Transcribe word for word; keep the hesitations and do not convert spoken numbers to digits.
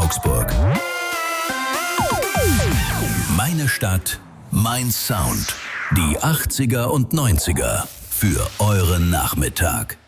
Augsburg. Meine Stadt, mein Sound. Die achtziger und neunziger für euren Nachmittag.